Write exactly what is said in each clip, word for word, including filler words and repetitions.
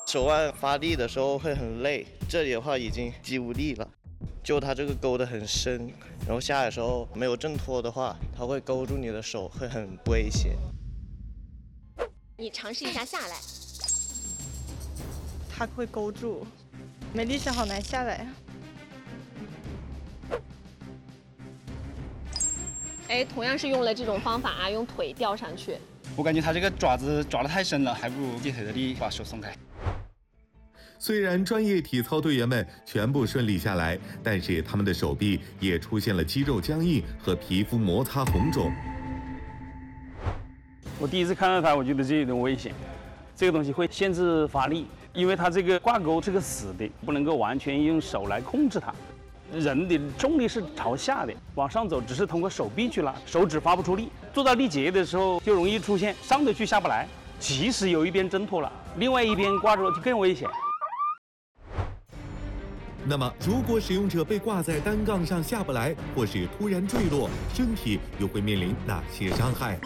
手腕发力的时候会很累，这里的话已经肌无力了。就它这个勾得很深，然后下来的时候没有挣脱的话，它会勾住你的手，会很危险。 你尝试一下下来， 它会勾住，没力气好难下来呀。 哎，同样是用了这种方法啊，用腿吊上去。 我感觉他这个爪子抓得太深了，还不如借腿的力把手松开。 虽然专业体操队员们全部顺利下来，但是他们的手臂也出现了肌肉僵硬和皮肤摩擦红肿。 我第一次看到它，我觉得这有点危险，这个东西会限制发力，因为它这个挂钩是个死的，不能够完全用手来控制它。人的重力是朝下的，往上走只是通过手臂去拉，手指发不出力。做到力竭的时候，就容易出现上得去下不来。即使有一边挣脱了，另外一边挂住就更危险。 那么，如果使用者被挂在单杠上下不来，或是突然坠落，身体又会面临哪些伤害？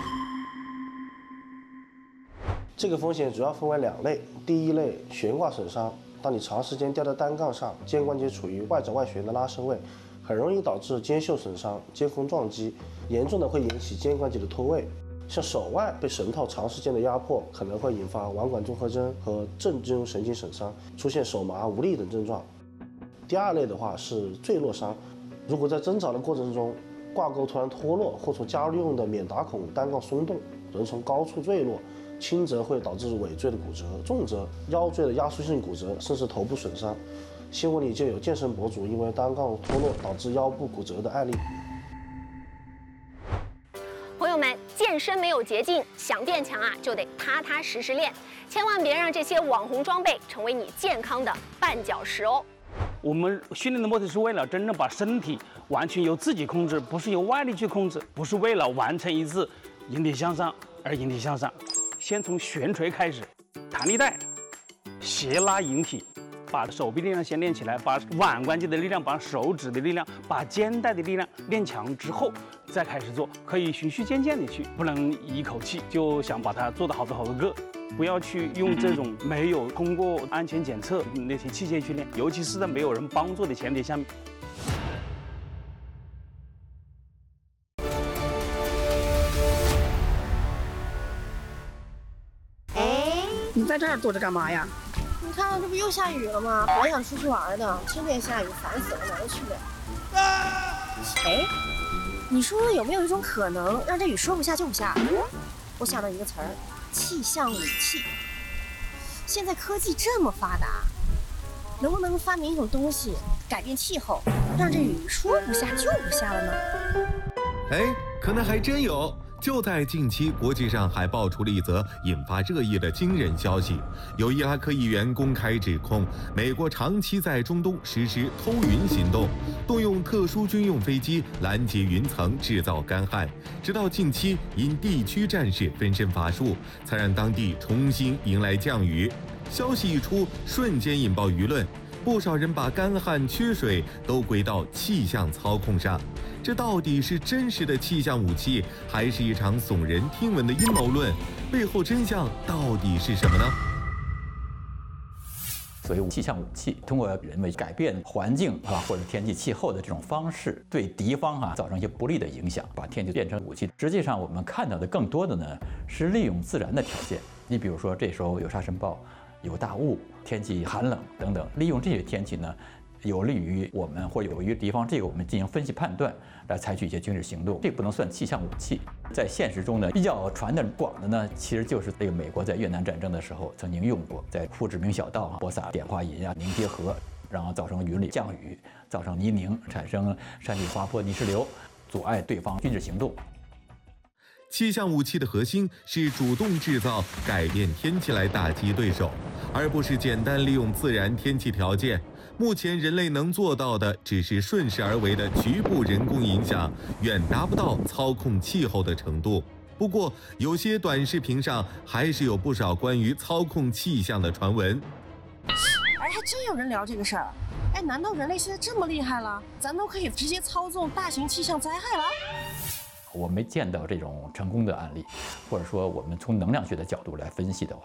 这个风险主要分为两类，第一类悬挂损伤。当你长时间吊在单杠上，肩关节处于外折外旋的拉伸位，很容易导致肩袖损伤、肩弓撞击，严重的会引起肩关节的脱位。像手腕被绳套长时间的压迫，可能会引发腕管综合征和正中神经损伤，出现手麻、无力等症状。第二类的话是坠落伤，如果在挣扎的过程中，挂钩突然脱落，或从加入用的免打孔单杠松动，人从高处坠落。轻则会导致尾椎的骨折，重则腰椎的压缩性骨折，甚至头部损伤。新闻里就有健身博主因为单杠脱落导致腰部骨折的案例。 朋友们，健身没有捷径，想变强啊，就得踏踏实实练，千万别让这些网红装备成为你健康的绊脚石哦。 我们训练的目的是为了真正把身体完全由自己控制，不是由外力去控制，不是为了完成一次引体向上而引体向上。先从悬垂开始，弹力带、斜拉引体，把手臂力量先练起来，把腕关节的力量、把手指的力量、把肩带的力量练强之后，再开始做，可以循序渐进的去，不能一口气就想把它做得好多好多个。不要去用这种没有通过安全检测那些器械去练，尤其是在没有人帮助的前提下面。 你在这儿坐着干嘛呀？ 你看，这不又下雨了吗？本来想出去玩的，天天下雨，烦死了，哪都去不了。哎，你说有没有一种可能，让这雨说不下就不下？我想到一个词儿，气象武器。现在科技这么发达，能不能发明一种东西，改变气候，让这雨说不下就不下了呢？ 哎，可能还真有。就在近期，国际上还爆出了一则引发热议的惊人消息：有伊拉克议员公开指控美国长期在中东实施偷云行动，动用特殊军用飞机拦截云层，制造干旱，直到近期因地区战事分身乏术，才让当地重新迎来降雨。消息一出，瞬间引爆舆论，不少人把干旱缺水都归到气象操控上。这到底是真实的气象武器，还是一场耸人听闻的阴谋论？背后真相到底是什么呢？ 所谓气象武器，通过人为改变环境啊或者天气气候的这种方式，对敌方啊造成一些不利的影响，把天气变成武器。实际上，我们看到的更多的呢是利用自然的条件。你比如说，这时候有沙尘暴、有大雾、天气寒冷等等，利用这些天气呢，有利于我们或有利于敌方，这个我们进行分析判断，来采取一些军事行动。这不能算气象武器。在现实中呢，比较传的广的呢，其实就是这个美国在越南战争的时候曾经用过，在铺指明小道啊，播撒碘化银啊，凝结河，然后造成云里降雨，造成泥泞，产生山体滑坡、泥石流，阻碍对方军事行动。 气象武器的核心是主动制造改变天气来打击对手，而不是简单利用自然天气条件。目前人类能做到的只是顺势而为的局部人工影响，远达不到操控气候的程度。不过，有些短视频上还是有不少关于操控气象的传闻。 哎，还真有人聊这个事儿。哎，难道人类现在这么厉害了？咱都可以直接操纵大型气象灾害了？ 我没见到这种成功的案例，或者说我们从能量学的角度来分析的话，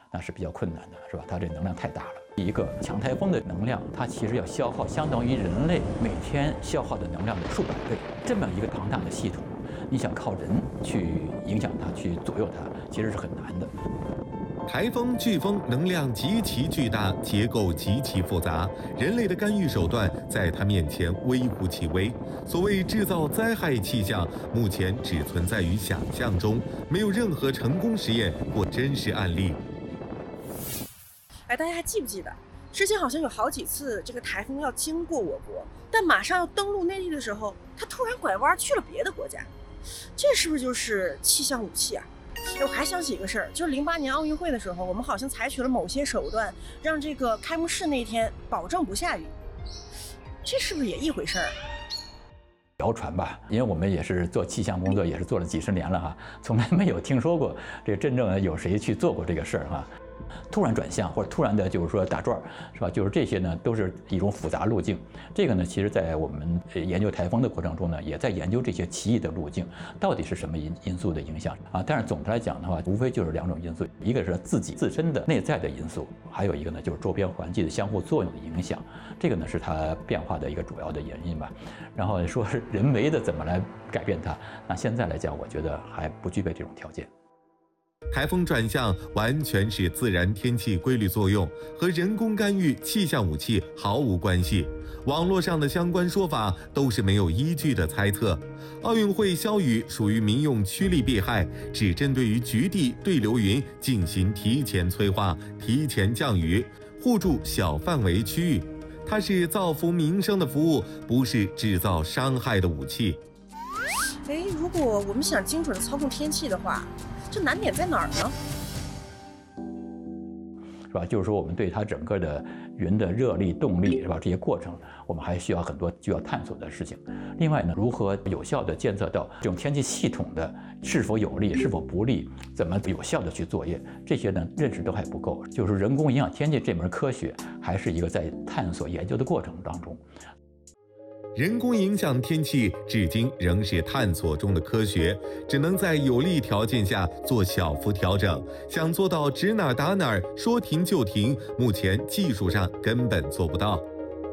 那是比较困难的，是吧？它这能量太大了。一个强台风的能量，它其实要消耗相当于人类每天消耗的能量的数百倍，这么一个庞大的系统，你想靠人去影响它、去左右它，其实是很难的。 台风、飓风能量极其巨大，结构极其复杂，人类的干预手段在它面前微乎其微。所谓制造灾害气象，目前只存在于想象中，没有任何成功实验或真实案例。 哎，大家还记不记得，之前好像有好几次这个台风要经过我国，但马上要登陆内地的时候，它突然拐弯去了别的国家，这是不是就是气象武器啊？我还想起一个事儿，就是零八年奥运会的时候，我们好像采取了某些手段，让这个开幕式那天保证不下雨，这是不是也一回事儿？ 谣传吧，因为我们也是做气象工作，也是做了几十年了哈，从来没有听说过这真正有谁去做过这个事儿哈。突然转向或者突然的，就是说打转，是吧？就是这些呢，都是一种复杂路径。这个呢，其实在我们研究台风的过程中呢，也在研究这些奇异的路径到底是什么因因素的影响啊。但是总的来讲的话，无非就是两种因素，一个是自己自身的内在的因素，还有一个呢就是周边环境的相互作用的影响。这个呢是它变化的一个主要的原因吧。然后说是人为的怎么来改变它，那现在来讲，我觉得还不具备这种条件。 台风转向完全是自然天气规律作用，和人工干预气象武器毫无关系。网络上的相关说法都是没有依据的猜测。奥运会消雨属于民用趋利避害，只针对于局地对流云进行提前催化、提前降雨，护住小范围区域。它是造福民生的服务，不是制造伤害的武器。 哎，如果我们想精准的操控天气的话，这难点在哪儿呢？ 是吧？就是说，我们对它整个的云的热力、动力，是吧？这些过程，我们还需要很多需要探索的事情。另外呢，如何有效地监测到这种天气系统的是否有利、是否不利，怎么有效地去作业，这些呢认识都还不够。就是人工影响天气这门科学，还是一个在探索研究的过程当中。 人工影响天气至今仍是探索中的科学，只能在有利条件下做小幅调整。想做到指哪打哪，说停就停，目前技术上根本做不到。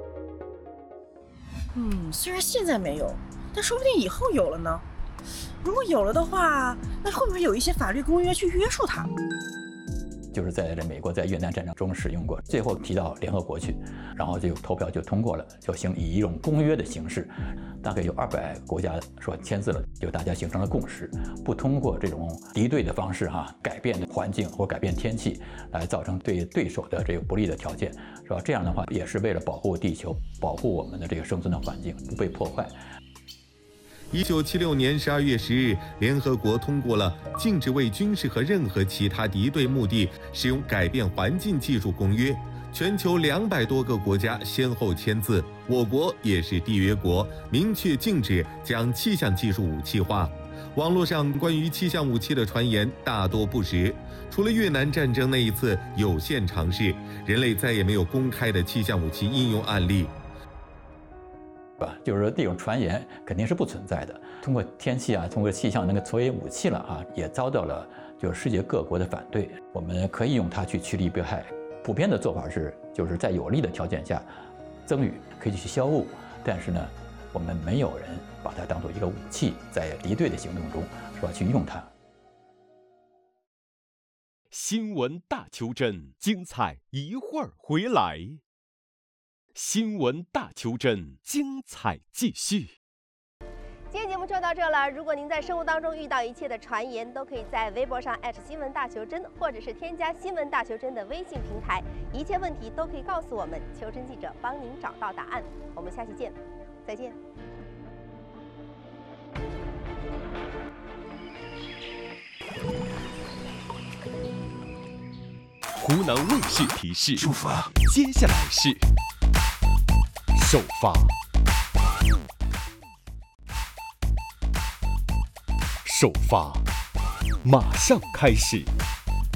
嗯，虽然现在没有，但说不定以后有了呢。如果有了的话，那会不会有一些法律公约去约束它？ 就是在美国在越南战争中使用过，最后提到联合国去，然后就投票就通过了，就行以一种公约的形式，大概有二百国家说签字了，就大家形成了共识，不通过这种敌对的方式哈、啊，改变环境或改变天气，来造成对对手的这个不利的条件，是吧？这样的话也是为了保护地球，保护我们的这个生存的环境不被破坏。 一九七六年十二月十日，联合国通过了禁止为军事和任何其他敌对目的使用改变环境技术公约。全球两百多个国家先后签字，我国也是缔约国，明确禁止将气象技术武器化。网络上关于气象武器的传言大多不实，除了越南战争那一次有限尝试，人类再也没有公开的气象武器应用案例。 吧，就是说这种传言肯定是不存在的。通过天气啊，通过气象能够作为武器了啊，也遭到了就是世界各国的反对。我们可以用它去趋利避害。普遍的做法是，就是在有利的条件下增雨，可以去消雾，但是呢，我们没有人把它当做一个武器，在敌对的行动中是吧去用它。 新闻大求真，精彩一会儿回来。新闻大求真，精彩继续。 今天节目就到这了。如果您在生活当中遇到一切的传言，都可以在微博上艾特新闻大求真，或者是添加新闻大求真的微信平台，一切问题都可以告诉我们，求真记者帮您找到答案。我们下期见，再见。 湖南卫视提示：出发。接下来是首发。首发，马上开始。